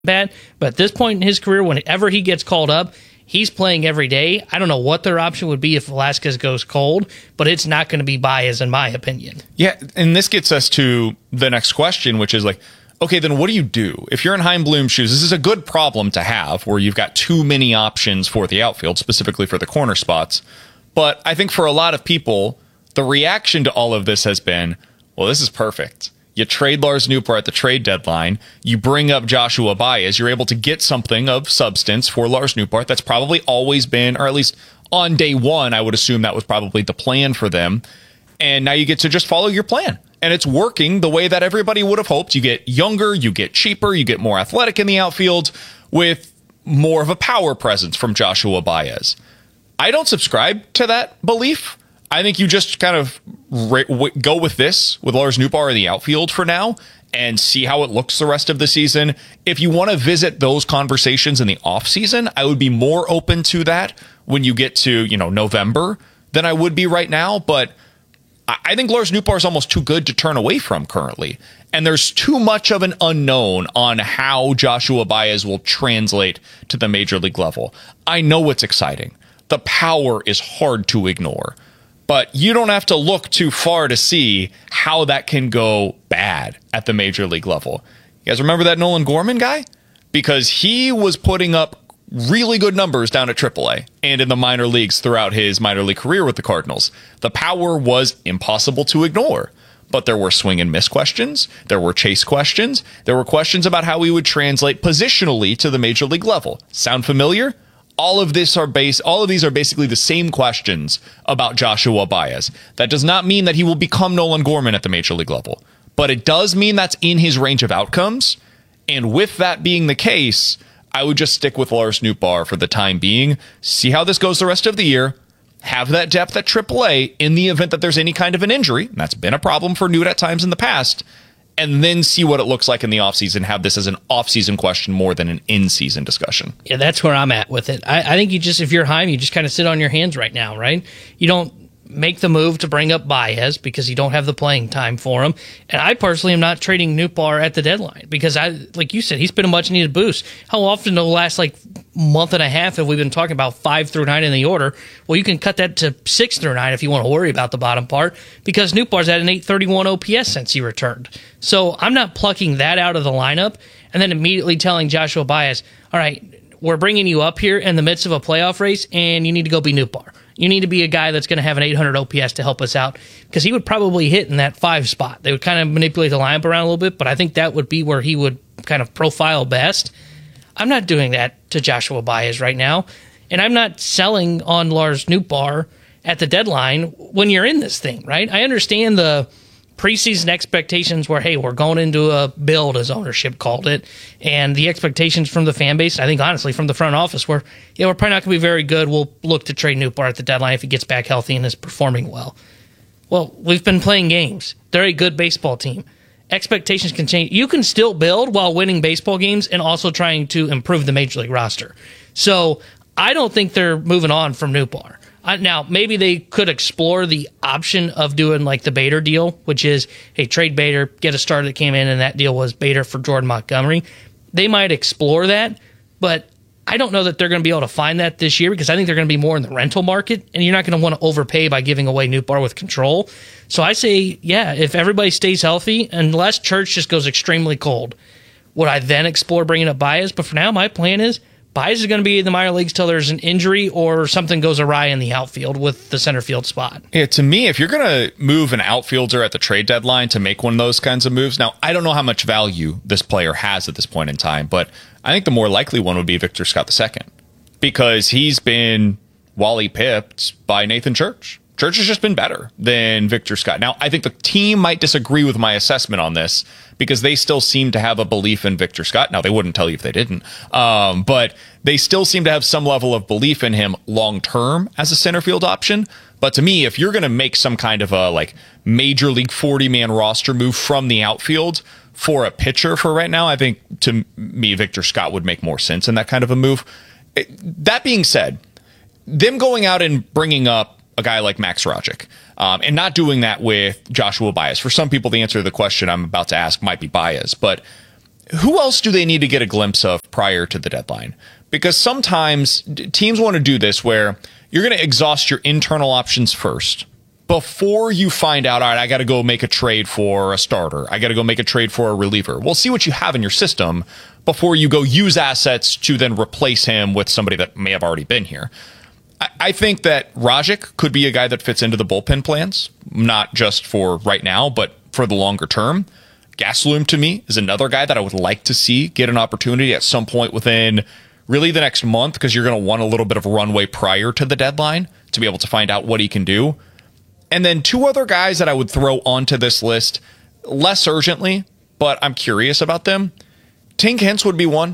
bad. But at this point in his career, whenever he gets called up, he's playing every day. I don't know what their option would be if Velasquez goes cold, but it's not going to be Baez, in my opinion. Yeah, and this gets us to the next question, which is like, okay, then what do you do? If you're in Chaim Bloom's shoes, this is a good problem to have where you've got too many options for the outfield, specifically for the corner spots. But I think for a lot of people, the reaction to all of this has been, well, this is perfect. You trade Lars Nootbaar at the trade deadline. You bring up Joshua Baez. You're able to get something of substance for Lars Nootbaar. That's probably always been, or at least on day one, I would assume that was probably the plan for them. And now you get to just follow your plan. And it's working the way that everybody would have hoped. You get younger, you get cheaper, you get more athletic in the outfield with more of a power presence from Joshua Baez. I don't subscribe to that belief. I think you just kind of go with this, with Lars Nootbaar in the outfield for now, and see how it looks the rest of the season. If you want to visit those conversations in the offseason, I would be more open to that when you get to, November than I would be right now. But I think Lars Nootbaar is almost too good to turn away from currently. And there's too much of an unknown on how Joshua Baez will translate to the major league level. I know it's exciting. The power is hard to ignore. But you don't have to look too far to see how that can go bad at the major league level. You guys remember that Nolan Gorman guy? Because he was putting up really good numbers down at AAA and in the minor leagues throughout his minor league career with the Cardinals. The power was impossible to ignore. But there were swing and miss questions. There were chase questions. There were questions about how he would translate positionally to the major league level. Sound familiar? All of these are basically the same questions about Joshua Baez. That does not mean that he will become Nolan Gorman at the major league level, but it does mean that's in his range of outcomes. And with that being the case, I would just stick with Lars Nootbaar for the time being, see how this goes the rest of the year, have that depth at AAA in the event that there's any kind of an injury, and that's been a problem for Noot at times in the past, and then see what it looks like in the offseason, have this as an offseason question more than an in-season discussion. Yeah, that's where I'm at with it. I think if you're Chaim, you just kind of sit on your hands right now, right? You don't make the move to bring up Baez because you don't have the playing time for him. And I personally am not trading Nootbaar at the deadline because, like you said, he's been a much-needed boost. How often in the last, month and a half have we been talking about 5 through 9 in the order? Well, you can cut that to 6 through 9 if you want to worry about the bottom part because Nootbaar's at an 831 OPS since he returned. So I'm not plucking that out of the lineup and then immediately telling Joshua Baez, all right, we're bringing you up here in the midst of a playoff race and you need to go be Nootbaar. You need to be a guy that's going to have an 800 OPS to help us out because he would probably hit in that 5 spot. They would kind of manipulate the lineup around a little bit, but I think that would be where he would kind of profile best. I'm not doing that to Joshua Baez right now, and I'm not selling on Lars Nootbaar at the deadline when you're in this thing, right? I understand the preseason expectations where, hey, we're going into a build, as ownership called it, and the expectations from the fan base, I think honestly from the front office, where we're probably not going to be very good. We'll look to trade Nootbaar at the deadline if he gets back healthy and is performing well. Well, we've been playing games. They're a good baseball team. Expectations can change. You can still build while winning baseball games and also trying to improve the major league roster. So I don't think they're moving on from Nootbaar. Now, maybe they could explore the option of doing like the Bader deal, which is, hey, trade Bader, get a starter that came in, and that deal was Bader for Jordan Montgomery. They might explore that, but I don't know that they're going to be able to find that this year because I think they're going to be more in the rental market, and you're not going to want to overpay by giving away Nootbaar with control. So I say, yeah, if everybody stays healthy, unless Church just goes extremely cold, would I then explore bringing up Baez? But for now, my plan is Baez is going to be in the minor leagues till there's an injury or something goes awry in the outfield with the center field spot. Yeah, to me, if you're going to move an outfielder at the trade deadline to make one of those kinds of moves, now, I don't know how much value this player has at this point in time, but I think the more likely one would be Victor Scott II because he's been Wally pipped by Nathan Church. Church has just been better than Victor Scott. Now, I think the team might disagree with my assessment on this because they still seem to have a belief in Victor Scott. Now, they wouldn't tell you if they didn't, but they still seem to have some level of belief in him long-term as a center field option. But to me, if you're going to make some kind of a major league 40-man roster move from the outfield for a pitcher for right now, I think to me, Victor Scott would make more sense in that kind of a move. That being said, them going out and bringing up a guy like Max Rogic, and not doing that with Joshua Baez. For some people, the answer to the question I'm about to ask might be Baez, but who else do they need to get a glimpse of prior to the deadline? Because sometimes teams want to do this where you're going to exhaust your internal options first before you find out, all right, I got to go make a trade for a starter. I got to go make a trade for a reliever. Well, see what you have in your system before you go use assets to then replace him with somebody that may have already been here. I think that Rajic could be a guy that fits into the bullpen plans, not just for right now, but for the longer term. Gastelum, to me, is another guy that I would like to see get an opportunity at some point within really the next month, because you're going to want a little bit of runway prior to the deadline to be able to find out what he can do. And then two other guys that I would throw onto this list less urgently, but I'm curious about them. Tink Hintz would be one.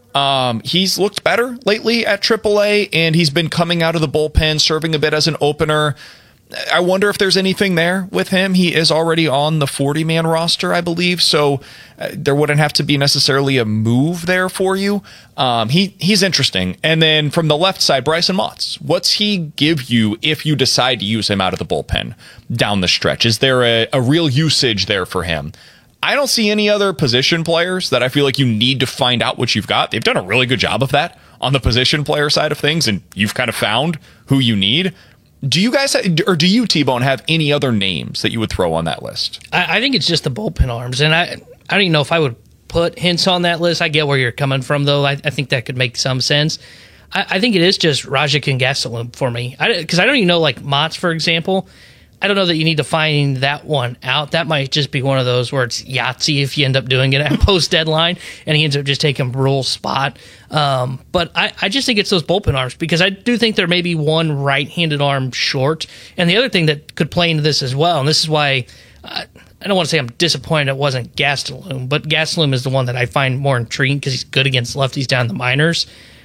He's looked better lately at AAA, and he's been coming out of the bullpen, serving a bit as an opener. I wonder if there's anything there with him. He is already on the 40-man roster, I believe, so there wouldn't have to be necessarily a move there for you. He's interesting. And then from the left side, Bryson Motts. What's he give you if you decide to use him out of the bullpen down the stretch? Is there a real usage there for him? I don't see any other position players that I feel like you need to find out what you've got. They've done a really good job of that on the position player side of things, and you've kind of found who you need. Do you guys, or do you, T-Bone, have any other names that you would throw on that list? I think it's just the bullpen arms, and I don't even know if I would put Hintz on that list. I get where you're coming from, though. I think that could make some sense. I think it is just Rajic and Gastelum for me, because I don't even know, like Motts, for example. I don't know that you need to find that one out. That might just be one of those where it's Yahtzee if you end up doing it at post-deadline, and he ends up just taking Brule's spot. But I just think it's those bullpen arms, because I do think there may be one right-handed arm short. And the other thing that could play into this as well, and this is why I don't want to say I'm disappointed it wasn't Gastelum, but Gastelum is the one that I find more intriguing because he's good against lefties down the minors.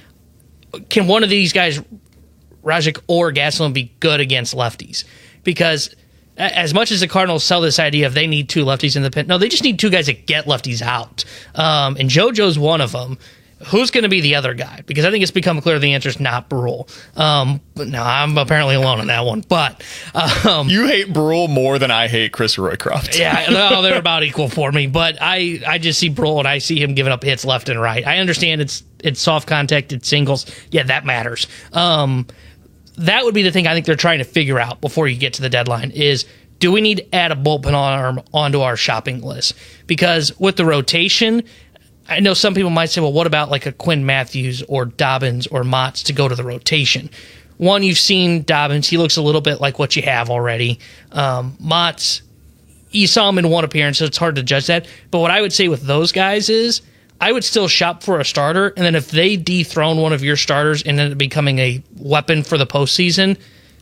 Can one of these guys, Rajic or Gastelum, be good against lefties? Because as much as the Cardinals sell this idea of they need two lefties in the pen, no, they just need two guys that get lefties out. And JoJo's one of them. Who's going to be the other guy? Because I think it's become clear the answer is not Brule. But no, I'm apparently alone on that one. But you hate Brule more than I hate Chris Roycroft. Yeah, no, they're about equal for me. But I just see Brule and I see him giving up hits left and right. I understand it's soft contact, it's singles. Yeah, that matters. That would be the thing I think they're trying to figure out before you get to the deadline is, do we need to add a bullpen arm onto our shopping list? Because with the rotation, I know some people might say, well, what about like a Quinn Matthews or Dobbins or Motts to go to the rotation? One, you've seen Dobbins. He looks a little bit like what you have already. Motts, you saw him in one appearance, so it's hard to judge that. But what I would say with those guys is, I would still shop for a starter, and then if they dethrone one of your starters and end up becoming a weapon for the postseason,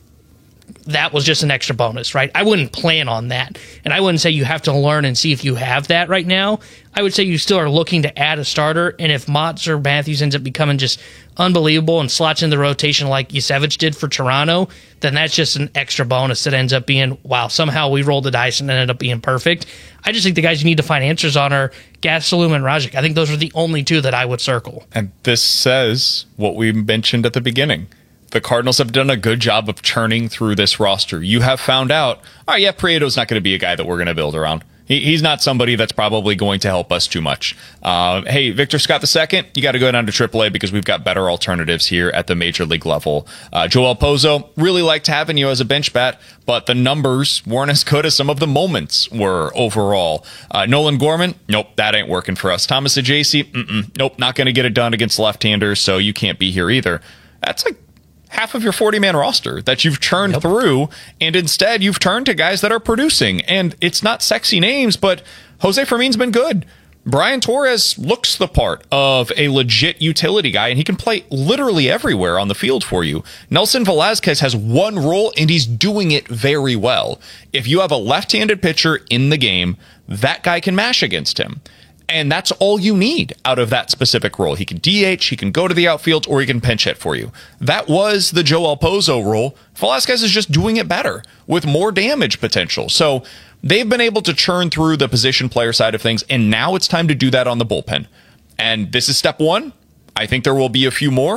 that was just an extra bonus, right? I wouldn't plan on that, and I wouldn't say you have to learn and see if you have that right now. I would say you still are looking to add a starter, and if Motts or Matthews ends up becoming just unbelievable and slots in the rotation like Yusevich did for Toronto, then that's just an extra bonus that ends up being, wow, somehow we rolled the dice and ended up being perfect. I just think the guys you need to find answers on are Gastelum and Rajic. I think those are the only two that I would circle. And this says what we mentioned at the beginning. The Cardinals have done a good job of churning through this roster. You have found out, oh yeah, Prieto's not going to be a guy that we're going to build around. He's not somebody that's probably going to help us too much. Hey, Victor Scott II, you got to go down to AAA because we've got better alternatives here at the major league level. Joel Pozo, really liked having you as a bench bat, but the numbers weren't as good as some of the moments were overall. Nolan Gorman, nope, that ain't working for us. Thomas Ajayci, nope, not going to get it done against left-handers, so you can't be here either. That's like half of your 40-man roster that you've churned through, and instead you've turned to guys that are producing. And it's not sexy names, but Jose Fermin's been good. Brian Torres looks the part of a legit utility guy, and he can play literally everywhere on the field for you. Nelson Velasquez has one role, and he's doing it very well. If you have a left-handed pitcher in the game, that guy can mash against him. And that's all you need out of that specific role. He can DH, he can go to the outfield, or he can pinch hit for you. That was the Joel Pozo role. Velasquez is just doing it better with more damage potential. So they've been able to churn through the position player side of things, and now it's time to do that on the bullpen. And this is step one. I think there will be a few more.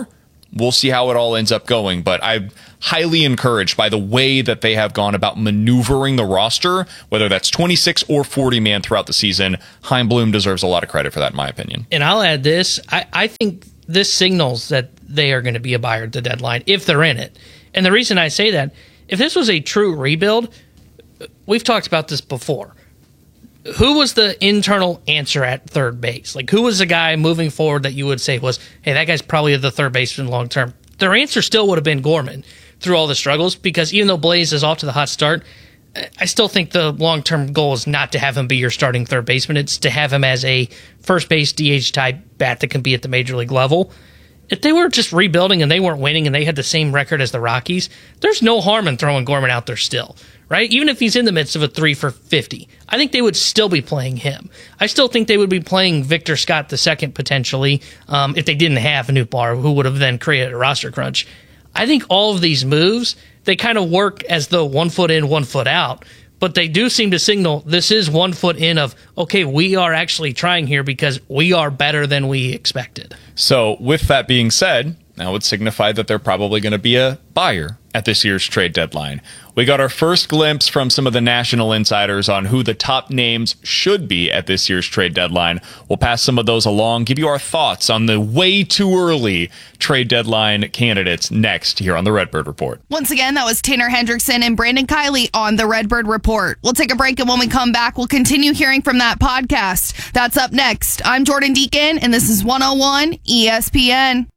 We'll see how it all ends up going, but I'm highly encouraged by the way that they have gone about maneuvering the roster, whether that's 26 or 40 man throughout the season. Chaim Bloom deserves a lot of credit for that, in my opinion. And I'll add this. I think this signals that they are going to be a buyer at the deadline if they're in it. And the reason I say that, if this was a true rebuild, we've talked about this before. Who was the internal answer at third base? Like, who was the guy moving forward that you would say was, hey, that guy's probably the third baseman long term? Their answer still would have been Gorman through all the struggles, because even though Blaze is off to the hot start, I still think the long-term goal is not to have him be your starting third baseman. It's to have him as a first base DH type bat that can be at the major league level. If they were just rebuilding and they weren't winning and they had the same record as the Rockies, there's no harm in throwing Gorman out there still, right? Even if he's in the midst of a 3 for 50, I think they would still be playing him. I still think they would be playing Victor Scott II potentially if they didn't have Nootbaar, who would have then created a roster crunch. I think all of these moves, they kind of work as though 1 foot in, 1 foot out, but they do seem to signal this is 1 foot in of, okay, we are actually trying here because we are better than we expected. So with that being said, that would signify that they're probably going to be a buyer at this year's trade deadline. We got our first glimpse from some of the national insiders on who the top names should be at this year's trade deadline. We'll pass some of those along, give you our thoughts on the way too early trade deadline candidates next here on the Redbird Report. Once again, that was Tanner Hendrickson and Brandon Kiley on the Redbird Report. We'll take a break, and when we come back, we'll continue hearing from that podcast. That's up next. I'm Jordan Deacon, and this is 101 ESPN.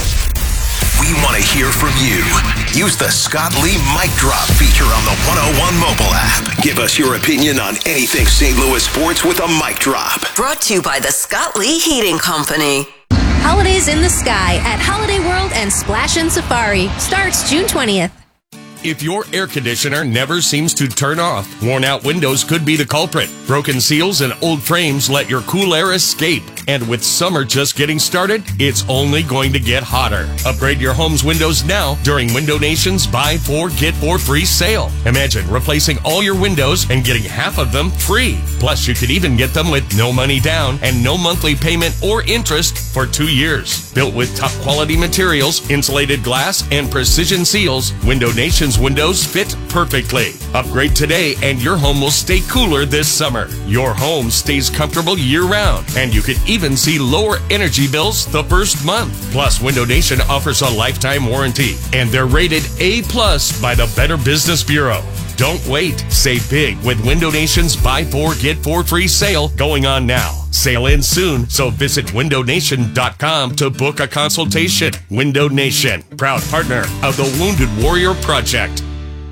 We want to hear from you. Use the Scott Lee Mic Drop feature on the 101 mobile app. Give us your opinion on anything St. Louis sports with a mic drop. Brought to you by the Scott Lee Heating Company. Holidays in the Sky at Holiday World and Splash and Safari starts June 20th. If your air conditioner never seems to turn off, worn-out windows could be the culprit. Broken seals and old frames let your cool air escape. And with summer just getting started, it's only going to get hotter. Upgrade your home's windows now during Window Nation's Buy 4, Get 4 free sale. Imagine replacing all your windows and getting half of them free. Plus, you could even get them with no money down and no monthly payment or interest for 2 years. Built with top-quality materials, insulated glass, and precision seals, Window Nation's windows fit perfectly. Upgrade today and your home will stay cooler this summer. Your home stays comfortable year-round, and you could even see lower energy bills the first month. Plus, Window Nation offers a lifetime warranty, and they're rated A+ by the Better Business Bureau. Don't wait. Save big with Window Nation's Buy 4, Get 4 free sale going on now. Sale ends soon, so visit windownation.com to book a consultation. Window Nation, proud partner of the Wounded Warrior Project.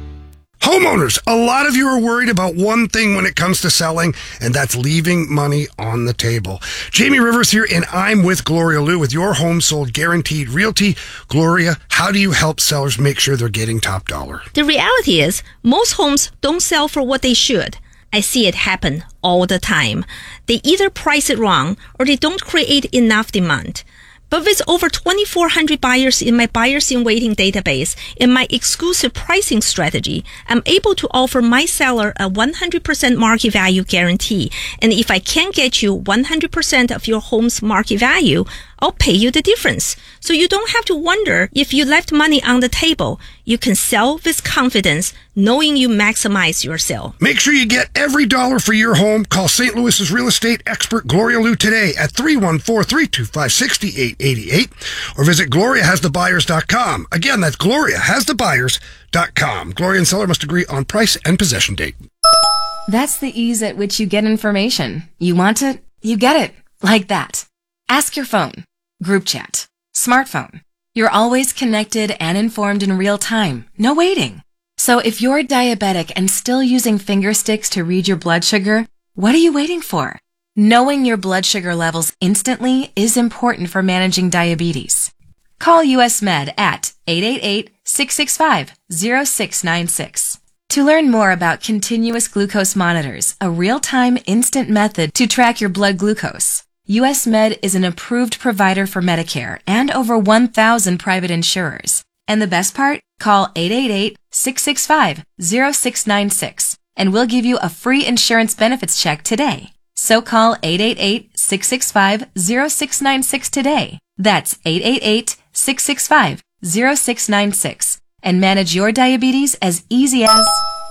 Homeowners, a lot of you are worried about one thing when it comes to selling, and that's leaving money on the table. Jamie Rivers here, and I'm with Gloria Liu with Your Home Sold Guaranteed Realty. Gloria, how do you help sellers make sure they're getting top dollar? The reality is, most homes don't sell for what they should. I see it happen all the time. They either price it wrong or they don't create enough demand. But with over 2,400 buyers in my buyers in waiting database and my exclusive pricing strategy, I'm able to offer my seller a 100% market value guarantee. And if I can't get you 100% of your home's market value, I'll pay you the difference. So you don't have to wonder if you left money on the table. You can sell with confidence, knowing you maximize your sale. Make sure you get every dollar for your home. Call St. Louis's real estate expert Gloria Liu today at 314-325-6888 or visit GloriaHasTheBuyers.com. Again, that's GloriaHasTheBuyers.com. Gloria and seller must agree on price and possession date. That's the ease at which you get information. You want it, you get it. Like that. Ask your phone. Group chat. Smartphone. You're always connected and informed in real time. No waiting. So if you're diabetic and still using finger sticks to read your blood sugar, what are you waiting for? Knowing your blood sugar levels instantly is important for managing diabetes. Call US Med at 888-665-0696. To learn more about continuous glucose monitors, a real-time instant method to track your blood glucose, US Med is an approved provider for Medicare and over 1,000 private insurers. And the best part? Call 888-665-0696 and we'll give you a free insurance benefits check today. So call 888-665-0696 today. That's 888-665-0696 and manage your diabetes as easy as...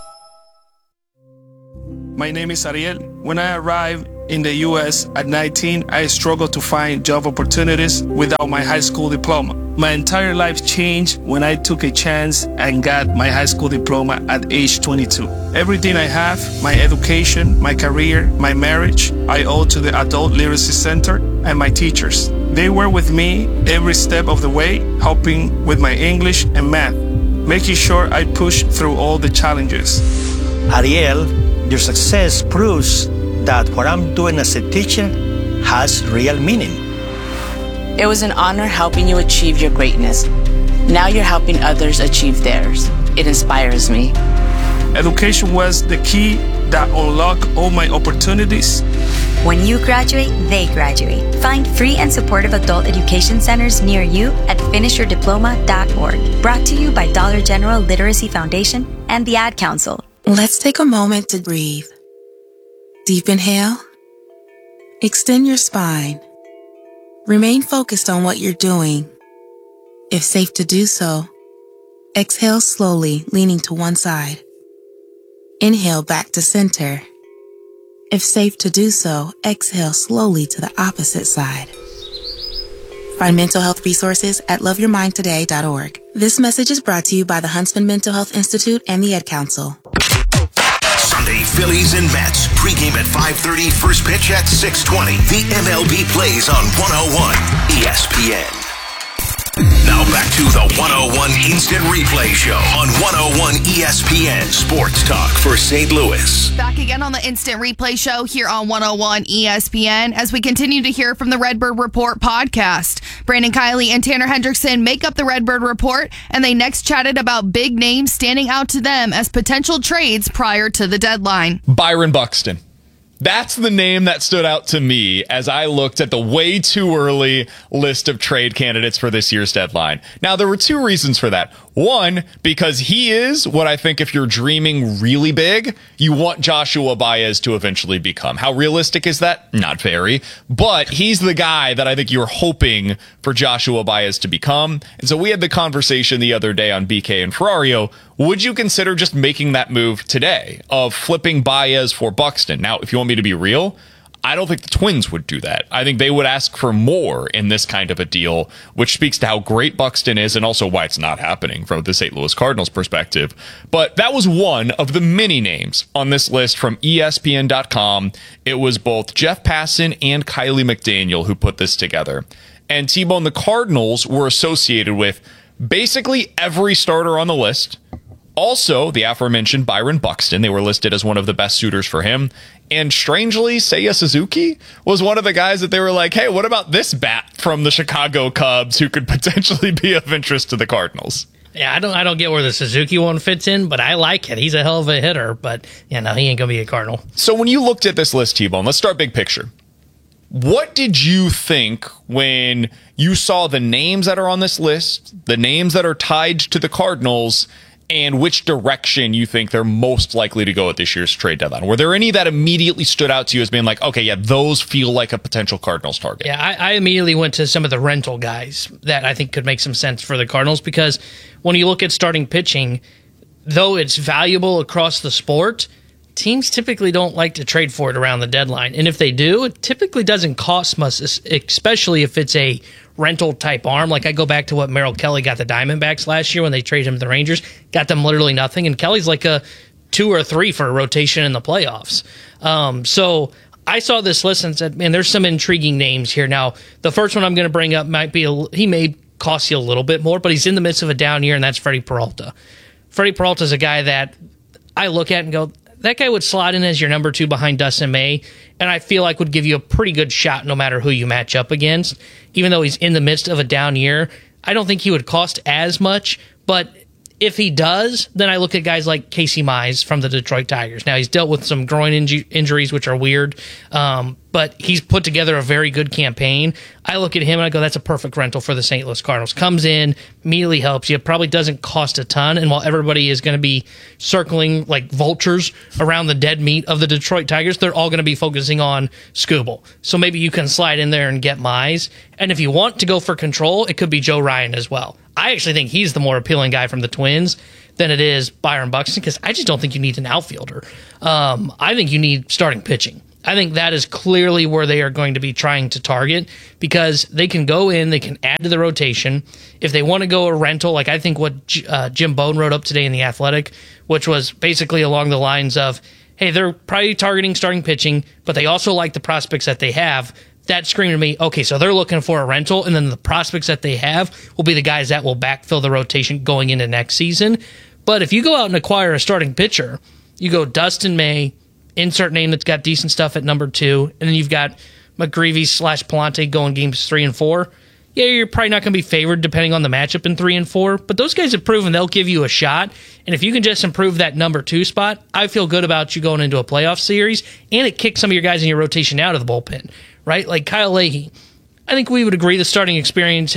My name is Ariel. When I arrived in the U.S. at 19, I struggled to find job opportunities without my high school diploma. My entire life changed when I took a chance and got my high school diploma at age 22. Everything I have, my education, my career, my marriage, I owe to the Adult Literacy Center and my teachers. They were with me every step of the way, helping with my English and math, making sure I pushed through all the challenges. Ariel, your success proves that what I'm doing as a teacher has real meaning. It was an honor helping you achieve your greatness. Now you're helping others achieve theirs. It inspires me. Education was the key that unlocked all my opportunities. When you graduate, they graduate. Find free and supportive adult education centers near you at finishyourdiploma.org. Brought to you by Dollar General Literacy Foundation and the Ad Council. Let's take a moment to breathe. Deep inhale. Extend your spine. Remain focused on what you're doing. If safe to do so, exhale slowly, leaning to one side. Inhale back to center. If safe to do so, exhale slowly to the opposite side. Find mental health resources at loveyourmindtoday.org. This message is brought to you by the Huntsman Mental Health Institute and the Ad Council. Sunday, Phillies and Mets. Pregame at 5:30, first pitch at 6:20. The MLB plays on 101 ESPN. Now back to the 101 Instant Replay Show on 101 ESPN. Sports talk for St. Louis. Back again on the Instant Replay Show here on 101 ESPN as we continue to hear from the Redbird Report podcast. Brandon Kiley and Tanner Hendrickson make up the Redbird Report, and they next chatted about big names standing out to them as potential trades prior to the deadline. Byron Buxton. That's the name that stood out to me as I looked at the way too early list of trade candidates for this year's deadline. Now, there were two reasons for that. One, because he is what I think if you're dreaming really big, you want Joshua Baez to eventually become. How realistic is that? Not very. But he's the guy that I think you're hoping for Joshua Baez to become. And so we had the conversation the other day on BK and Ferrario. Would you consider just making that move today of flipping Baez for Buxton? Now, if you want me to be real, I don't think the Twins would do that. I think they would ask for more in this kind of a deal, which speaks to how great Buxton is and also why it's not happening from the St. Louis Cardinals perspective. But that was one of the many names on this list from ESPN.com. It was both Jeff Passan and Kiley McDaniel who put this together. And T-Bone, the Cardinals were associated with basically every starter on the list. Also, the aforementioned Byron Buxton, they were listed as one of the best suitors for him. And strangely, Seiya Suzuki was one of the guys that they were like, hey, what about this bat from the Chicago Cubs who could potentially be of interest to the Cardinals? Yeah, I don't get where the Suzuki one fits in, but I like it. He's a hell of a hitter, but yeah, no, he ain't going to be a Cardinal. So when you looked at this list, T-Bone, let's start big picture. What did you think when you saw the names that are on this list, the names that are tied to the Cardinals, and which direction you think they're most likely to go at this year's trade deadline? Were there any that immediately stood out to you as being like, okay, yeah, those feel like a potential Cardinals target? Yeah, I immediately went to some of the rental guys that I think could make some sense for the Cardinals, because when you look at starting pitching, though it's valuable across the sport, teams typically don't like to trade for it around the deadline. And if they do, it typically doesn't cost much, especially if it's a rental type arm. Like I go back to what Merrill Kelly got the Diamondbacks last year when they traded him to the Rangers, got them literally nothing. And Kelly's like a 2 or 3 for a rotation in the playoffs. So I saw this list and said, man, there's some intriguing names here. Now, the first one I'm going to bring up might be, he may cost you a little bit more, but he's in the midst of a down year, and that's Freddie Peralta. Freddie Peralta is a guy that I look at and go, that guy would slot in as your number 2 behind Dustin May, and I feel like would give you a pretty good shot no matter who you match up against. Even though he's in the midst of a down year, I don't think he would cost as much, but if he does, then I look at guys like Casey Mize from the Detroit Tigers. Now, he's dealt with some groin injuries, which are weird, but but he's put together a very good campaign. I look at him and I go, that's a perfect rental for the St. Louis Cardinals. Comes in, immediately helps you. Probably doesn't cost a ton. And while everybody is going to be circling like vultures around the dead meat of the Detroit Tigers, they're all going to be focusing on Skubal. So maybe you can slide in there and get Mize. And if you want to go for control, it could be Joe Ryan as well. I actually think he's the more appealing guy from the Twins than it is Byron Buxton, because I just don't think you need an outfielder. I think you need starting pitching. I think that is clearly where they are going to be trying to target, because they can go in, they can add to the rotation. If they want to go a rental, like I think what Jim Bone wrote up today in The Athletic, which was basically along the lines of, hey, they're probably targeting starting pitching, but they also like the prospects that they have. That screamed to me, okay, so they're looking for a rental, and then the prospects that they have will be the guys that will backfill the rotation going into next season. But if you go out and acquire a starting pitcher, you go Dustin May, insert name that's got decent stuff at number 2, and then you've got McGreevy/Palante going games 3 and 4. Yeah, you're probably not going to be favored depending on the matchup in 3 and 4, but those guys have proven they'll give you a shot. And if you can just improve that number 2 spot, I feel good about you going into a playoff series, and it kicks some of your guys in your rotation out of the bullpen, right? Like Kyle Leahy. I think we would agree the starting experience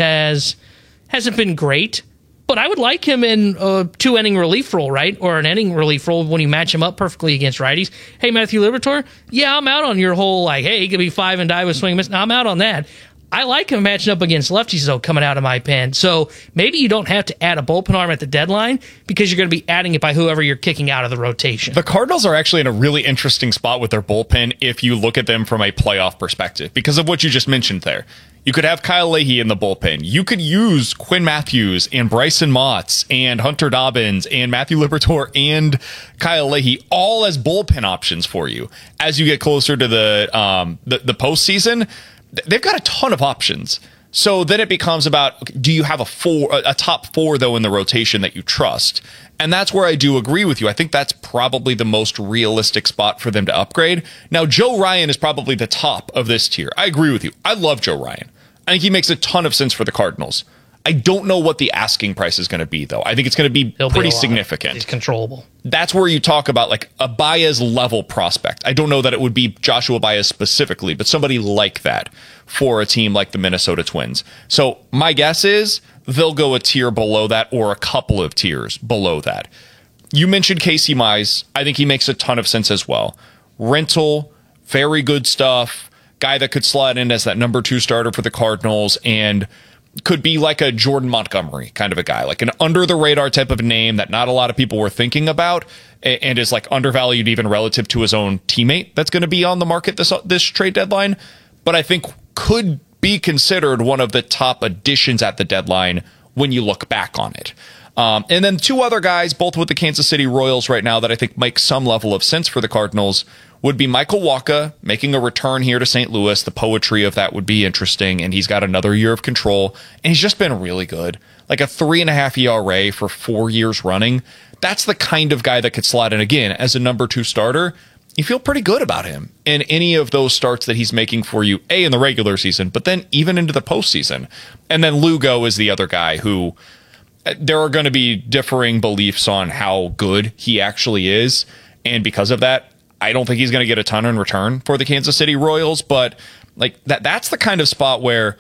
hasn't been great, but I would like him in a 2-inning relief role, right? Or an inning relief role when you match him up perfectly against righties. Hey, Matthew Liberatore, yeah, I'm out on your whole, like, hey, he could be 5 and die with swing and miss. No, I'm out on that. I like him matching up against lefties, though, coming out of my pen. So maybe you don't have to add a bullpen arm at the deadline, because you're going to be adding it by whoever you're kicking out of the rotation. The Cardinals are actually in a really interesting spot with their bullpen if you look at them from a playoff perspective, because of what you just mentioned there. You could have Kyle Leahy in the bullpen. You could use Quinn Matthews and Bryson Motts and Hunter Dobbins and Matthew Liberatore and Kyle Leahy all as bullpen options for you as you get closer to the postseason. They've got a ton of options. So then it becomes about, do you have a top 4 though in the rotation that you trust? And that's where I do agree with you. I think that's probably the most realistic spot for them to upgrade. Now, Joe Ryan is probably the top of this tier. I agree with you. I love Joe Ryan. I think he makes a ton of sense for the Cardinals. I don't know what the asking price is going to be, though. I think it's going to be pretty significant. It's controllable. That's where you talk about like a Baez level prospect. I don't know that it would be Joshua Baez specifically, but somebody like that for a team like the Minnesota Twins. So my guess is they'll go a tier below that, or a couple of tiers below that. You mentioned Casey Mize. I think he makes a ton of sense as well. Rental, very good stuff. Guy that could slide in as that number 2 starter for the Cardinals and could be like a Jordan Montgomery kind of a guy, like an under the radar type of name that not a lot of people were thinking about, and is like undervalued even relative to his own teammate that's going to be on the market this trade deadline, but I think could be considered one of the top additions at the deadline when you look back on it. And then 2 other guys, both with the Kansas City Royals right now, that I think make some level of sense for the Cardinals would be Michael Wacha making a return here to St. Louis. The poetry of that would be interesting, and he's got another year of control, and he's just been really good. Like a 3.5 ERA for 4 years running. That's the kind of guy that could slot in again as a number 2 starter. You feel pretty good about him in any of those starts that he's making for you, in the regular season, but then even into the postseason. And then Lugo is the other guy who there are going to be differing beliefs on how good he actually is, and because of that, I don't think he's going to get a ton in return for the Kansas City Royals, but like that's the kind of spot where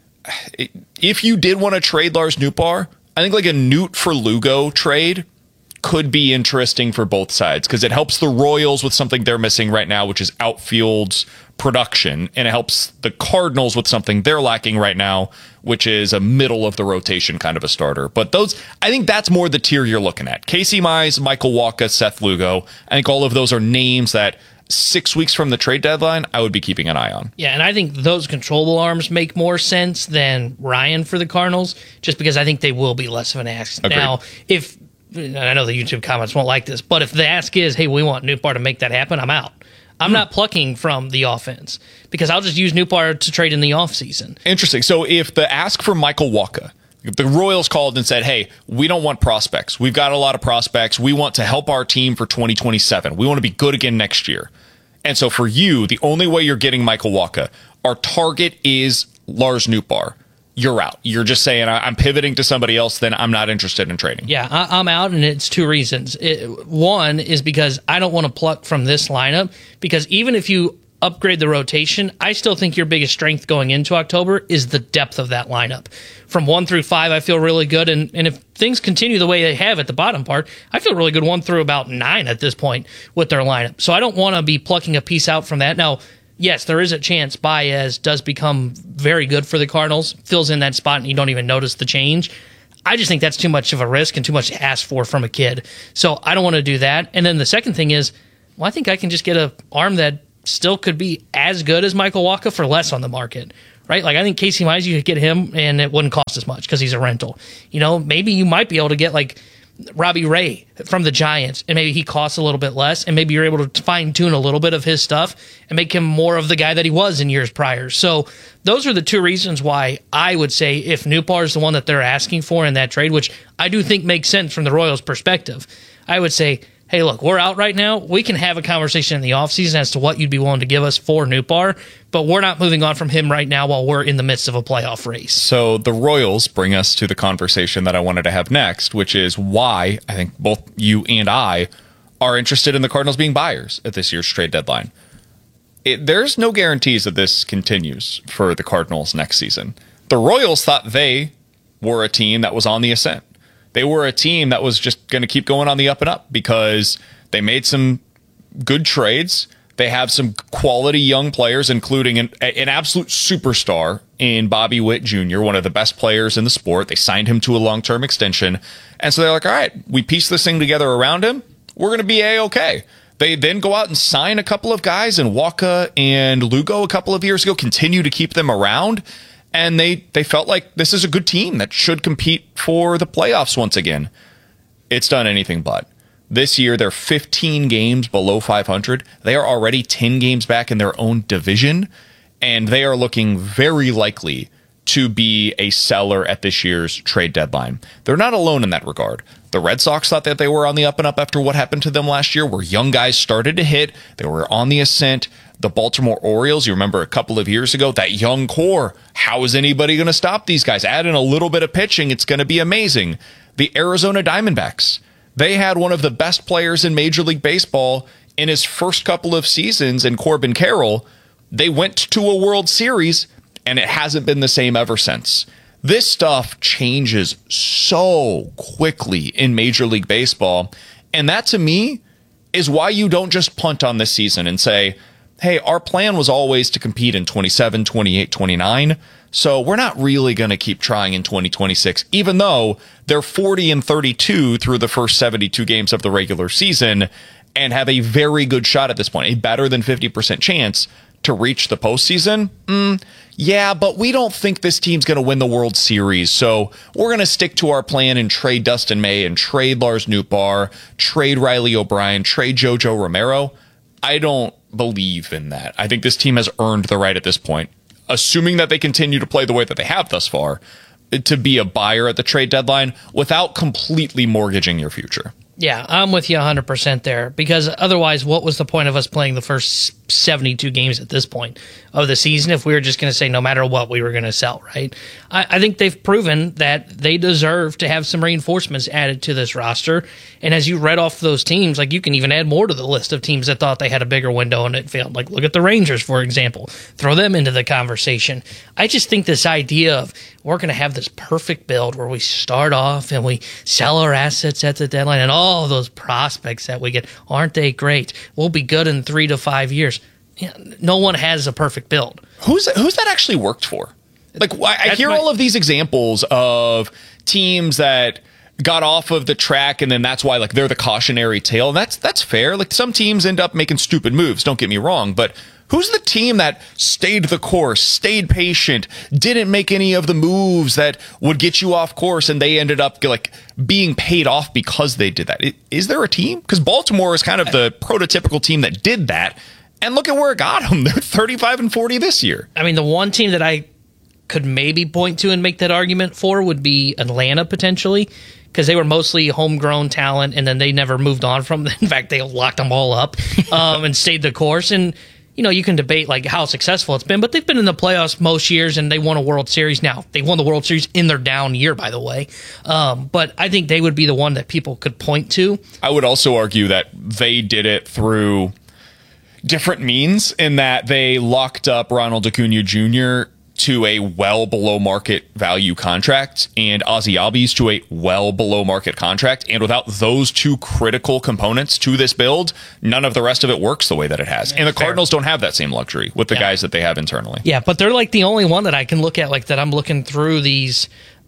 if you did want to trade Lars Nootbaar, I think like a Newt for Lugo trade could be interesting for both sides, because it helps the Royals with something they're missing right now, which is outfield's production, and it helps the Cardinals with something they're lacking right now, which is a middle of the rotation kind of a starter. But those, I think that's more the tier you're looking at. Casey Mize, Michael Wacha, Seth Lugo. I think all of those are names that 6 weeks from the trade deadline, I would be keeping an eye on. Yeah, and I think those controllable arms make more sense than Ryan for the Cardinals, just because I think they will be less of an ask. Agreed. Now, if, I know the YouTube comments won't like this, but if the ask is, hey, we want Nootbaar to make that happen, I'm out. I'm not plucking from the offense, because I'll just use Nootbaar to trade in the offseason. Interesting. So if the ask for Michael Wacha, if the Royals called and said, hey, we don't want prospects. We've got a lot of prospects. We want to help our team for 2027. We want to be good again next year. And so for you, the only way you're getting Michael Wacha, our target is Lars Nootbaar. You're out. You're just saying, I'm pivoting to somebody else, then I'm not interested in trading. Yeah, I'm out, and it's 2 reasons. One is because I don't want to pluck from this lineup, because even if you upgrade the rotation, I still think your biggest strength going into October is the depth of that lineup. From 1 through 5, I feel really good. And if things continue the way they have at the bottom part, I feel really good 1 through about 9 at this point with their lineup. So I don't want to be plucking a piece out from that. Now, yes, there is a chance Baez does become very good for the Cardinals, fills in that spot, and you don't even notice the change. I just think that's too much of a risk and too much to ask for from a kid. So I don't want to do that. And then the second thing is, well, I think I can just get an arm that still could be as good as Michael Wacha for less on the market, right? Like, I think Casey Mize, you could get him and it wouldn't cost as much because he's a rental. You know, maybe you might be able to get like Robbie Ray from the Giants, and maybe he costs a little bit less, and maybe you're able to fine-tune a little bit of his stuff and make him more of the guy that he was in years prior. So those are the two reasons why I would say if Nootbaar is the one that they're asking for in that trade, which I do think makes sense from the Royals' perspective, I would say, hey, look, we're out right now. We can have a conversation in the offseason as to what you'd be willing to give us for Nootbaar, but we're not moving on from him right now while we're in the midst of a playoff race. So the Royals bring us to the conversation that I wanted to have next, which is why I think both you and I are interested in the Cardinals being buyers at this year's trade deadline. There's no guarantees that this continues for the Cardinals next season. The Royals thought they were a team that was on the ascent. They were a team that was just going to keep going on the up and up because they made some good trades. They have some quality young players, including an absolute superstar in Bobby Witt Jr., one of the best players in the sport. They signed him to a long-term extension. And so they're like, all right, we piece this thing together around him. We're going to be A-okay. They then go out and sign a couple of guys, and Wacha and Lugo a couple of years ago, continue to keep them around. And they felt like this is a good team that should compete for the playoffs once again. It's done anything but. This year, they're 15 games below 500. They are already 10 games back in their own division, and they are looking very likely to be a seller at this year's trade deadline. They're not alone in that regard. The Red Sox thought that they were on the up and up after what happened to them last year, where young guys started to hit. They were on the ascent. The Baltimore Orioles, you remember a couple of years ago, that young core. How is anybody going to stop these guys? Add in a little bit of pitching. It's going to be amazing. The Arizona Diamondbacks. They had one of the best players in Major League Baseball in his first couple of seasons in Corbin Carroll. They went to a World Series, and it hasn't been the same ever since. This stuff changes so quickly in Major League Baseball, and that, to me, is why you don't just punt on this season and say, hey, our plan was always to compete in 27, 28, 29, so we're not really going to keep trying in 2026, even though they're 40-32 through the first 72 games of the regular season and have a very good shot at this point, a better than 50% chance to reach the postseason. Yeah, but we don't think this team's going to win the World Series, so we're going to stick to our plan and trade Dustin May and trade Lars Nootbaar, trade Riley O'Brien, trade JoJo Romero. I don't believe in that. I think this team has earned the right at this point, assuming that they continue to play the way that they have thus far, to be a buyer at the trade deadline without completely mortgaging your future. Yeah, I'm with you 100% there, because otherwise, what was the point of us playing the first 72 games at this point of the season if we were just going to say no matter what we were going to sell, right? I think they've proven that they deserve to have some reinforcements added to this roster. And as you read off those teams, like, you can even add more to the list of teams that thought they had a bigger window and it failed. Like, look at the Rangers, for example. Throw them into the conversation. I just think this idea of we're going to have this perfect build where we start off and we sell our assets at the deadline, and all those prospects that we get, aren't they great? We'll be good in 3 to 5 years. Yeah, no one has a perfect build. Who's that actually worked for? Like, I hear all of these examples of teams that got off of the track, and then that's why, like, they're the cautionary tale. And that's fair. Like, some teams end up making stupid moves, don't get me wrong, but who's the team that stayed the course, stayed patient, didn't make any of the moves that would get you off course, and they ended up like being paid off because they did that? Is there a team? Because Baltimore is kind of the prototypical team that did that, and look at where it got them. They're 35-40 this year. I mean, the one team that I could maybe point to and make that argument for would be Atlanta, potentially, because they were mostly homegrown talent, and then they never moved on from them. In fact, they locked them all up and stayed the course. And you know, you can debate like how successful it's been, but they've been in the playoffs most years, and they won a World Series. Now, they won the World Series in their down year, by the way. But I think they would be the one that people could point to. I would also argue that they did it through different means in that they locked up Ronald Acuna Jr. to a well below market value contract and Ozzie Albies to a well below market contract. And without those two critical components to this build, none of the rest of it works the way that it has. And the Cardinals don't have that same luxury with the guys that they have internally. Yeah, but they're like the only one that I can look at, like that I'm looking through these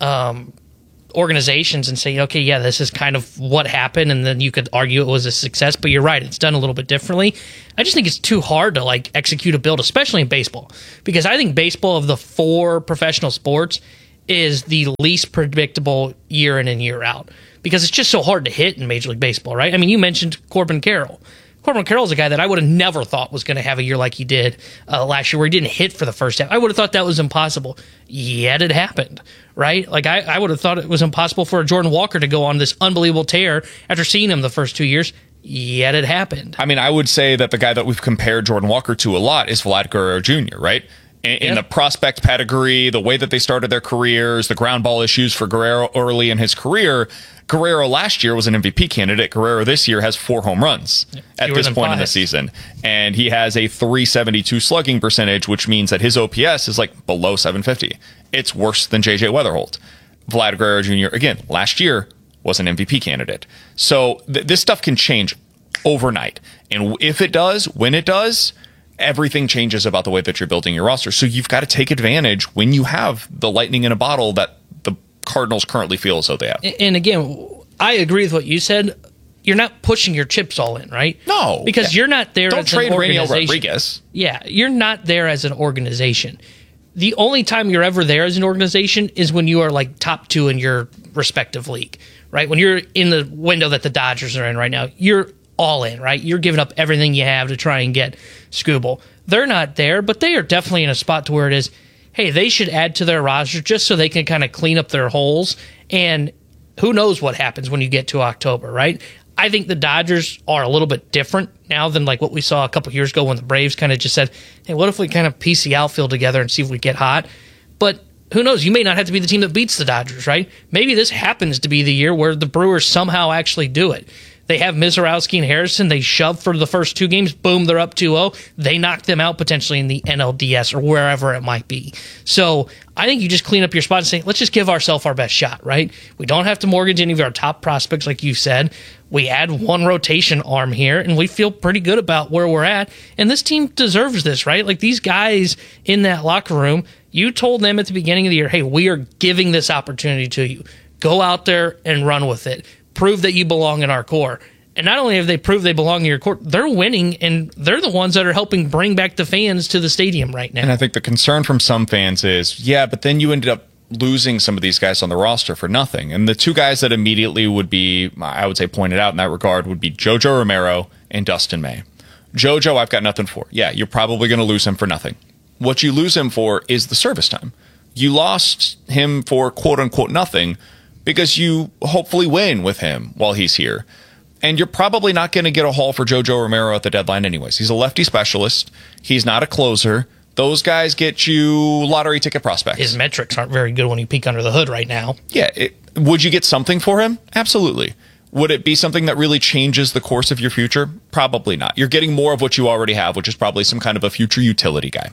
organizations and say, okay, yeah, this is kind of what happened, and then you could argue it was a success, but you're right, it's done a little bit differently. I just think it's too hard to like execute a build, especially in baseball, because I think baseball of the 4 professional sports is the least predictable year in and year out, because it's just so hard to hit in Major League Baseball, right? I mean, you mentioned Corbin Carroll. Corbin Carroll's a guy that I would have never thought was going to have a year like he did last year, where he didn't hit for the first half. I would have thought that was impossible. Yet it happened, right? Like I would have thought it was impossible for a Jordan Walker to go on this unbelievable tear after seeing him the first 2 years. Yet it happened. I mean, I would say that the guy that we've compared Jordan Walker to a lot is Vlad Guerrero Jr., right? In the prospect pedigree, the way that they started their careers, the ground ball issues for Guerrero early in his career. Guerrero last year was an MVP candidate. Guerrero this year has 4 home runs at this point in the season. And he has a 372 slugging percentage, which means that his OPS is like below 750. It's worse than JJ Weatherholt. Vlad Guerrero Jr., again, last year was an MVP candidate. So this stuff can change overnight. And if it does, when it does, everything changes about the way that you're building your roster. So you've got to take advantage when you have the lightning in a bottle that the Cardinals currently feel as though they have. And again, I agree with what you said. You're not pushing your chips all in, right? No. Because you're not there as an organization. Don't trade Rainiel Rodriguez. Yeah, you're not there as an organization. The only time you're ever there as an organization is when you are like top 2 in your respective league, right? When you're in the window that the Dodgers are in right now, you're all in, right? You're giving up everything you have to try and get Skubal. They're not there, but they are definitely in a spot to where it is, hey, they should add to their roster just so they can kind of clean up their holes. And who knows what happens when you get to October, right? I think the Dodgers are a little bit different now than like what we saw a couple years ago when the Braves kind of just said, hey, what if we kind of piece the outfield together and see if we get hot? But who knows? You may not have to be the team that beats the Dodgers, right? Maybe this happens to be the year where the Brewers somehow actually do it. They have Mizorowski and Harrison. They shove for the first 2 games. Boom, they're up 2-0. They knock them out potentially in the NLDS or wherever it might be. So I think you just clean up your spot and say, let's just give ourselves our best shot, right? We don't have to mortgage any of our top prospects, like you said. We add 1 rotation arm here, and we feel pretty good about where we're at. And this team deserves this, right? Like these guys in that locker room, you told them at the beginning of the year, hey, we are giving this opportunity to you. Go out there and run with it. Prove that you belong in our core. And not only have they proved they belong in your core, they're winning, and they're the ones that are helping bring back the fans to the stadium right now. And I think the concern from some fans is, yeah, but then you ended up losing some of these guys on the roster for nothing. And the 2 guys that immediately would be, I would say, pointed out in that regard would be JoJo Romero and Dustin May. JoJo, I've got nothing for. Yeah, you're probably going to lose him for nothing. What you lose him for is the service time. You lost him for quote-unquote nothing because you hopefully win with him while he's here. And you're probably not going to get a haul for JoJo Romero at the deadline anyways. He's a lefty specialist. He's not a closer. Those guys get you lottery ticket prospects. His metrics aren't very good when you peek under the hood right now. Yeah. Would you get something for him? Absolutely. Would it be something that really changes the course of your future? Probably not. You're getting more of what you already have, which is probably some kind of a future utility guy.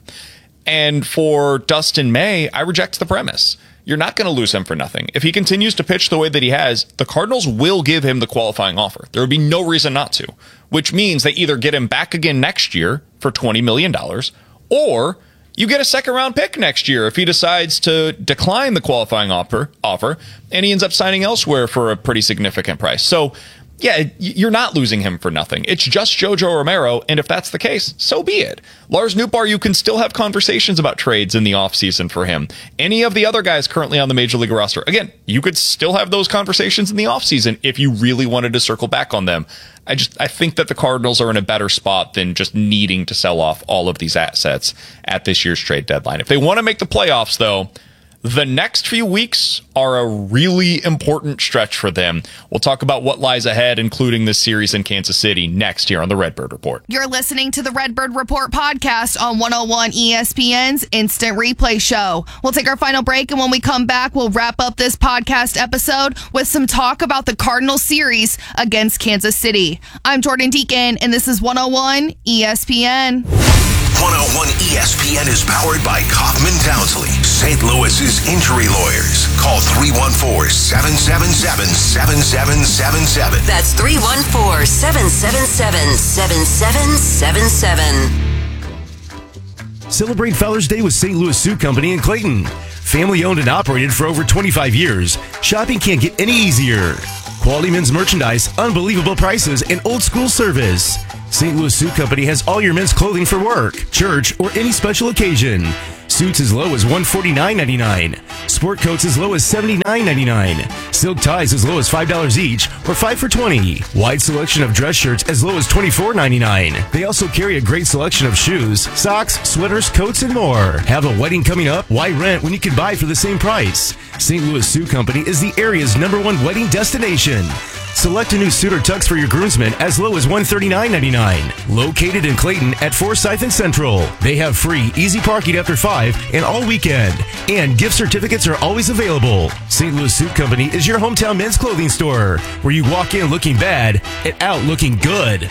And for Dustin May, I reject the premise. You're not going to lose him for nothing. If he continues to pitch the way that he has, the Cardinals will give him the qualifying offer. There would be no reason not to, which means they either get him back again next year for $20 million, or you get a second-round pick next year if he decides to decline the qualifying offer and he ends up signing elsewhere for a pretty significant price. So, yeah, you're not losing him for nothing. It's just JoJo Romero, and if that's the case, so be it. Lars Nootbaar, you can still have conversations about trades in the offseason for him. Any of the other guys currently on the Major League roster, again, you could still have those conversations in the offseason if you really wanted to circle back on them. I think that the Cardinals are in a better spot than just needing to sell off all of these assets at this year's trade deadline. If they want to make the playoffs, though, the next few weeks are a really important stretch for them. We'll talk about what lies ahead, including this series in Kansas City, next here on the Redbird Report. You're listening to the Redbird Report podcast on 101 ESPN's Instant Replay Show. We'll take our final break, and when we come back, we'll wrap up this podcast episode with some talk about the Cardinals series against Kansas City. I'm Jordan Deacon, and this is 101 ESPN. 101 ESPN is powered by Kaufman Townsley, St. Louis's injury lawyers. Call 314-777-7777. That's 314-777-7777. Celebrate Father's Day with St. Louis Suit Company in Clayton. Family owned and operated for over 25 years, shopping can't get any easier. Quality men's merchandise, unbelievable prices, and old school service. St. Louis Suit Company has all your men's clothing for work, church, or any special occasion. Suits as low as $149.99. Sport coats as low as $79.99. Silk ties as low as $5 each, or 5 for $20. Wide selection of dress shirts as low as $24.99. They also carry a great selection of shoes, socks, sweaters, coats, and more. Have a wedding coming up? Why rent when you can buy for the same price? St. Louis Suit Company is the area's #1 wedding destination. Select a new suit or tux for your groomsmen as low as $139.99. Located in Clayton at Forsyth and Central. They have free, easy parking after 5 and all weekend. And gift certificates are always available. St. Louis Suit Company is your hometown men's clothing store, where you walk in looking bad and out looking good.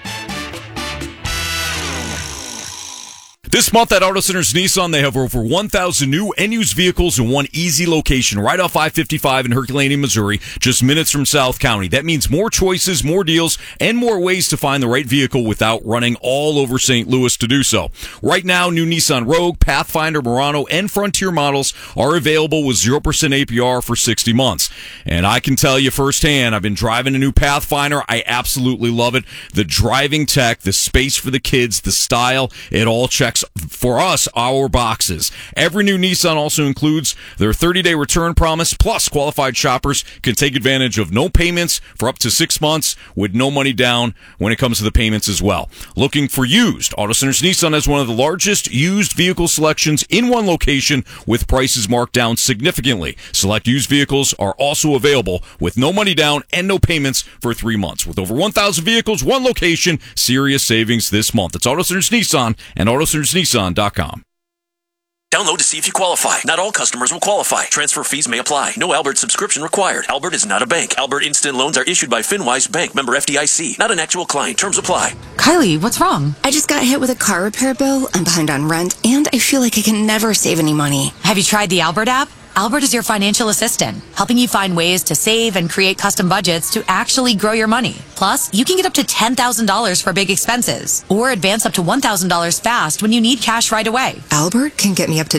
This month at Auto Centers Nissan, they have over 1,000 new and used vehicles in one easy location right off I-55 in Herculaneum, Missouri, just minutes from South County. That means more choices, more deals, and more ways to find the right vehicle without running all over St. Louis to do so. Right now, new Nissan Rogue, Pathfinder, Murano, and Frontier models are available with 0% APR for 60 months. And I can tell you firsthand, I've been driving a new Pathfinder. I absolutely love it. The driving tech, the space for the kids, the style, it all checks for us, our boxes. Every new Nissan also includes their 30-day return promise, plus qualified shoppers can take advantage of no payments for up to 6 months with no money down when it comes to the payments as well. Looking for used? Auto Centers Nissan has one of the largest used vehicle selections in one location with prices marked down significantly. Select used vehicles are also available with no money down and no payments for 3 months. With over 1,000 vehicles, one location, serious savings this month. It's Auto Centers Nissan and AutoCentersNissan.com. Download to see if you qualify. Not all customers will qualify. Transfer fees may apply. No Albert subscription required. Albert is not a bank. Albert Instant Loans are issued by FinWise Bank, member FDIC. Not an actual client. Terms apply. Kylie, what's wrong? I just got hit with a car repair bill. I'm behind on rent, and I feel like I can never save any money. Have you tried the Albert app? Albert is your financial assistant, helping you find ways to save and create custom budgets to actually grow your money. Plus, you can get up to $10,000 for big expenses, or advance up to $1,000 fast when you need cash right away. Albert can get me up to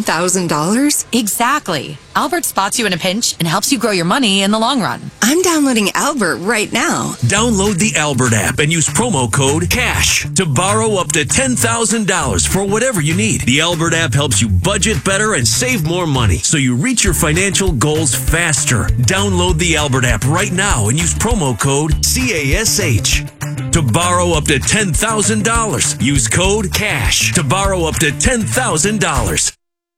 $10,000? Exactly. Albert spots you in a pinch and helps you grow your money in the long run. I'm downloading Albert right now. Download the Albert app and use promo code CASH to borrow up to $10,000 for whatever you need. The Albert app helps you budget better and save more money, so you reach your financial goals faster. Download the Albert app right now and use promo code CASH to borrow up to $10,000. Use code CASH to borrow up to $10,000.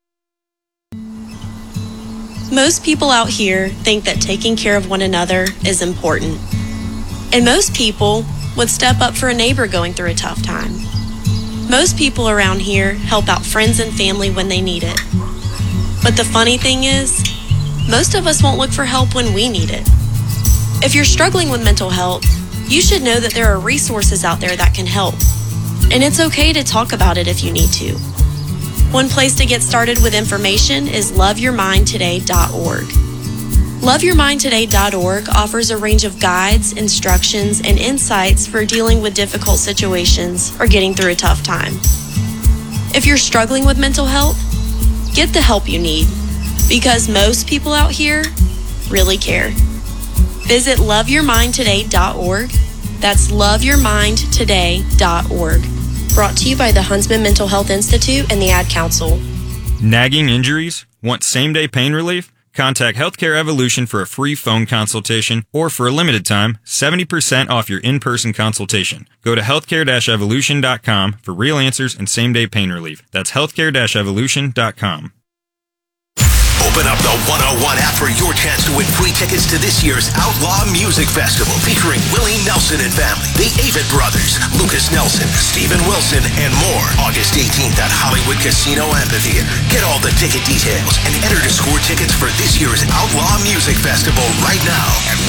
Most people out here think that taking care of one another is important. And most people would step up for a neighbor going through a tough time. Most people around here help out friends and family when they need it. But the funny thing is, most of us won't look for help when we need it. If you're struggling with mental health, you should know that there are resources out there that can help. And it's okay to talk about it if you need to. One place to get started with information is loveyourmindtoday.org. Loveyourmindtoday.org offers a range of guides, instructions, and insights for dealing with difficult situations or getting through a tough time. If you're struggling with mental health, get the help you need, because most people out here really care. Visit loveyourmindtoday.org. That's loveyourmindtoday.org. Brought to you by the Huntsman Mental Health Institute and the Ad Council. Nagging injuries? Want same-day pain relief? Contact Healthcare Evolution for a free phone consultation, or for a limited time, 70% off your in-person consultation. Go to healthcare-evolution.com for real answers and same-day pain relief. That's healthcare-evolution.com. Open up the 101 app for your chance to win free tickets to this year's Outlaw Music Festival featuring Willie Nelson and family, the Avett Brothers, Lucas Nelson, Steven Wilson, and more. August 18th at Hollywood Casino Amphitheater. Get all the ticket details and enter to score tickets for this year's Outlaw Music Festival right now at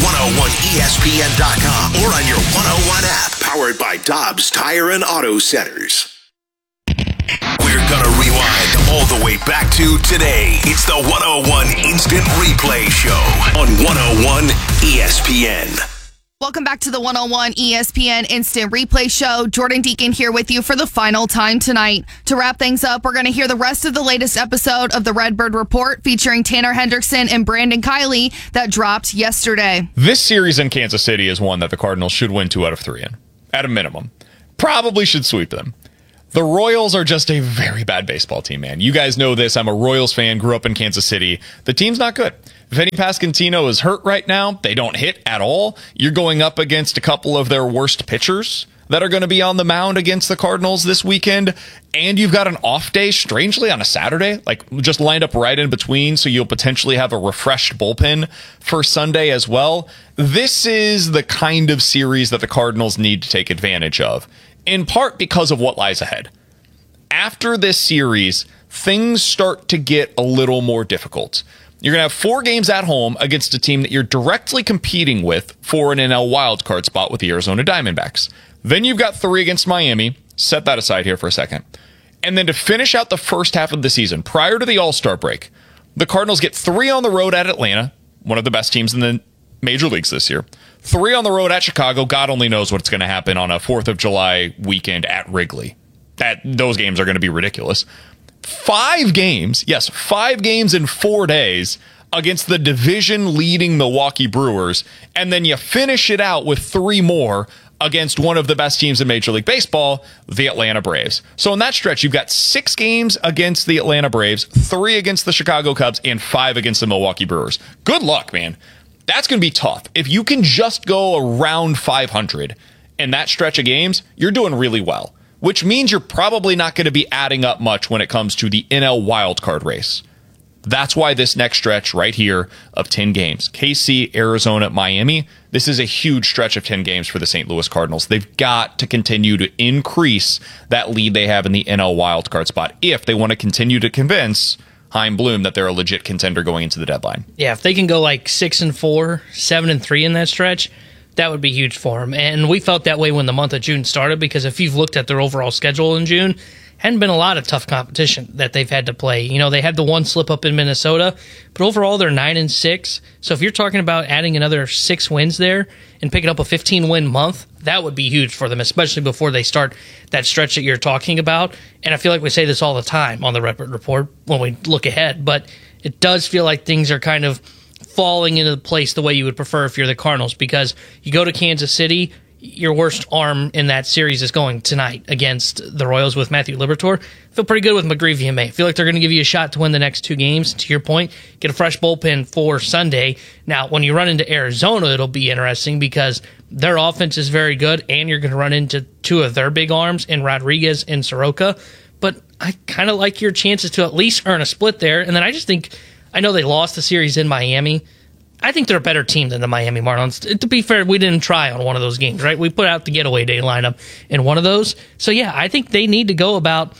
101ESPN.com or on your 101 app. Powered by Dobbs Tire and Auto Centers. We're gonna rewind all the way back to today. It's the 101 Instant Replay Show on 101 ESPN. Welcome back to the 101 ESPN Instant Replay Show. Jordan Deacon here with you for the final time tonight. To wrap things up, we're going to hear the rest of the latest episode of the Redbird Report featuring Tanner Hendrickson and Brandon Kiley that dropped yesterday. This series in Kansas City is one that the Cardinals should win 2 out of 3 in, at a minimum. Probably should sweep them. The Royals are just a very bad baseball team, man. You guys know this. I'm a Royals fan, grew up in Kansas City. The team's not good. Vinny Pasquantino is hurt right now. They don't hit at all. You're going up against a couple of their worst pitchers that are going to be on the mound against the Cardinals this weekend. And you've got an off day, strangely, on a Saturday, like just lined up right in between. So you'll potentially have a refreshed bullpen for Sunday as well. This is the kind of series that the Cardinals need to take advantage of, in part because of what lies ahead. After this series, things start to get a little more difficult. You're going to have 4 games at home against a team that you're directly competing with for an NL wildcard spot with the Arizona Diamondbacks. Then you've got 3 against Miami. Set that aside here for a second. And then to finish out the first half of the season, prior to the All-Star break, the Cardinals get 3 on the road at Atlanta, one of the best teams in the major leagues this year. 3 on the road at Chicago. God only knows what's going to happen on a 4th of July weekend at Wrigley. Those games are going to be ridiculous. 5 games, yes, 5 games in 4 days against the division-leading Milwaukee Brewers, and then you finish it out with 3 more against one of the best teams in Major League Baseball, the Atlanta Braves. So in that stretch, you've got 6 games against the Atlanta Braves, 3 against the Chicago Cubs, and 5 against the Milwaukee Brewers. Good luck, man. That's going to be tough. If you can just go around 500 in that stretch of games, you're doing really well, which means you're probably not going to be adding up much when it comes to the NL wildcard race. That's why this next stretch right here of 10 games, KC, Arizona, Miami, this is a huge stretch of 10 games for the St. Louis Cardinals. They've got to continue to increase that lead they have in the NL wildcard spot if they want to continue to convince Chaim Bloom that they're a legit contender going into the deadline. Yeah, if they can go like 6-4, 7-3 in that stretch, that would be huge for them. And we felt that way when the month of June started, because if you've looked at their overall schedule in June, hadn't been a lot of tough competition that they've had to play. You know, they had the one slip up in Minnesota, but overall they're 9-6. So if you're talking about adding another 6 wins there and picking up a 15-win month, that would be huge for them, especially before they start that stretch that you're talking about. And I feel like we say this all the time on the Redbird Report when we look ahead, but it does feel like things are kind of falling into place the way you would prefer if you're the Cardinals, because you go to Kansas City, your worst arm in that series is going tonight against the Royals with Matthew Liberatore. Feel pretty good with McGreevy and May. Feel like they're going to give you a shot to win the next 2 games. To your point, get a fresh bullpen for Sunday. Now, when you run into Arizona, it'll be interesting because their offense is very good, and you're going to run into 2 of their big arms in Rodriguez and Soroka. But I kind of like your chances to at least earn a split there. And then I just think, I know they lost the series in Miami. I think they're a better team than the Miami Marlins. To be fair, we didn't try on one of those games, right? We put out the getaway day lineup in one of those. So, yeah, I think they need to go about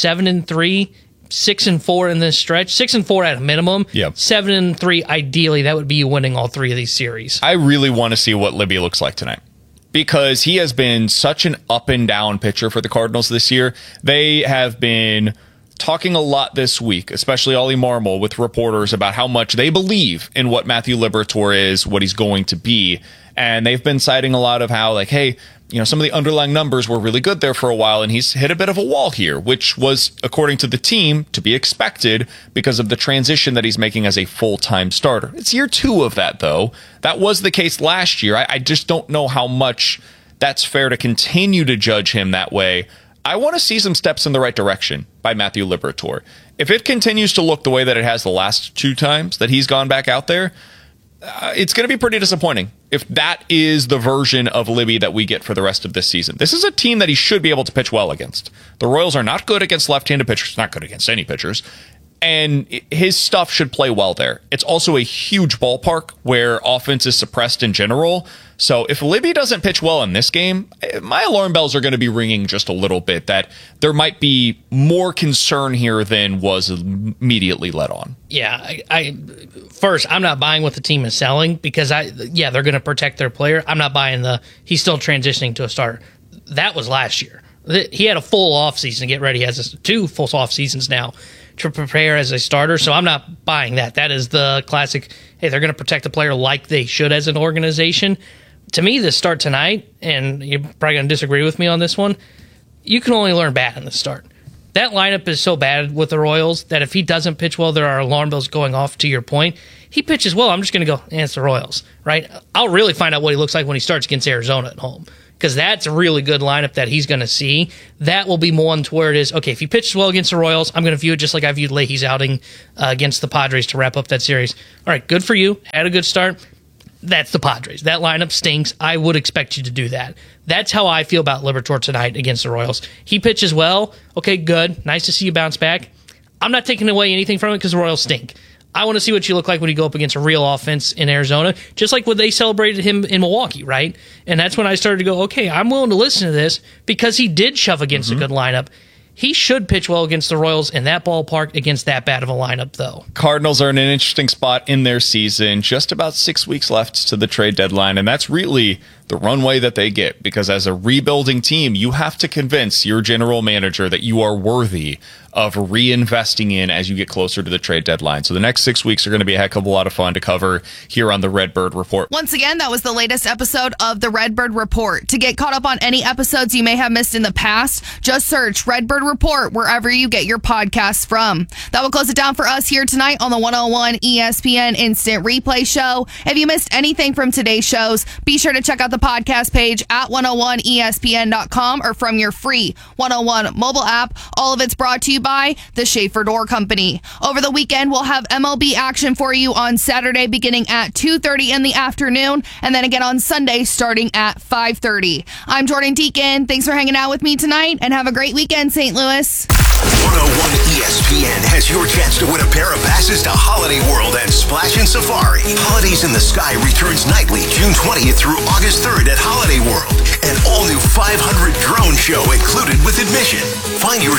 7-3, 6-4 in this stretch. 6-4 at a minimum. Yep. 7-3, ideally, that would be you winning all 3 of these series. I really want to see what Libby looks like tonight, because he has been such an up and down pitcher for the Cardinals this year. They have been talking a lot this week, especially Ollie Marmol, with reporters about how much they believe in what Matthew Liberatore is, what he's going to be. And they've been citing a lot of how, like, hey, you know, some of the underlying numbers were really good there for a while, and he's hit a bit of a wall here, which was, according to the team, to be expected because of the transition that he's making as a full-time starter. It's year 2 of that, though. That was the case last year. I just don't know how much that's fair to continue to judge him that way. I want to see some steps in the right direction by Matthew Liberatore. If it continues to look the way that it has the last 2 times that he's gone back out there, it's going to be pretty disappointing if that is the version of Libby that we get for the rest of this season. This is a team that he should be able to pitch well against. The Royals are not good against left-handed pitchers, not good against any pitchers. And his stuff should play well there. It's also a huge ballpark where offense is suppressed in general. So if Libby doesn't pitch well in this game, my alarm bells are going to be ringing just a little bit that there might be more concern here than was immediately let on. Yeah, first, I'm not buying what the team is selling because they're going to protect their player. I'm not buying he's still transitioning to a starter. That was last year. He had a full offseason to get ready. He has 2 full off seasons now to prepare as a starter. So I'm not buying that. That is the classic, hey, they're going to protect the player like they should as an organization. To me, the start tonight, and you're probably going to disagree with me on this one, you can only learn bad in the start. That lineup is so bad with the Royals that if he doesn't pitch well, there are alarm bells going off to your point. He pitches well, I'm just going to go, it's the Royals, right? I'll really find out what he looks like when he starts against Arizona at home, because that's a really good lineup that he's going to see. That will be one to where it is, okay, if he pitches well against the Royals, I'm going to view it just like I viewed Leahy's outing against the Padres to wrap up that series. All right, good for you. Had a good start. That's the Padres. That lineup stinks. I would expect you to do that. That's how I feel about Liberatore tonight against the Royals. He pitches well. Okay, good. Nice to see you bounce back. I'm not taking away anything from it because the Royals stink. I want to see what you look like when you go up against a real offense in Arizona, just like when they celebrated him in Milwaukee, right? And that's when I started to go, okay, I'm willing to listen to this because he did shove against a good lineup. He should pitch well against the Royals in that ballpark against that bad of a lineup, though. Cardinals are in an interesting spot in their season. Just about 6 weeks left to the trade deadline, and that's really the runway that they get, because as a rebuilding team, you have to convince your general manager that you are worthy of reinvesting in as you get closer to the trade deadline. So the next 6 weeks are going to be a heck of a lot of fun to cover here on the Redbird Report. Once again, that was the latest episode of the Redbird Report. To get caught up on any episodes you may have missed in the past, just search Redbird Report wherever you get your podcasts from. That will close it down for us here tonight on the 101 ESPN Instant Replay Show. If you missed anything from today's shows, be sure to check out the podcast page at 101ESPN.com or from your free 101 mobile app. All of it's brought to you by the Schaefer Door Company. Over the weekend, we'll have MLB action for you on Saturday beginning at 2:30 in the afternoon, and then again on Sunday starting at 5:30. I'm Jordan Deacon. Thanks for hanging out with me tonight, and have a great weekend, St. Louis. 101 ESPN has your chance to win a pair of passes to Holiday World and Splash and Safari. Holidays in the Sky returns nightly June 20th through August 3rd at Holiday World. An all-new 500 drone show included with admission. Find your